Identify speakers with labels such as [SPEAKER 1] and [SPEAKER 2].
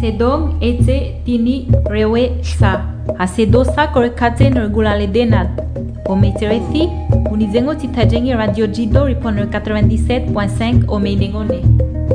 [SPEAKER 1] Sedong ete tini rewe sa. Hasedosa korekate nergulale denad. Ometerethi, unizengo titajengi Radio Jido ripon 97.5 Omeinengone.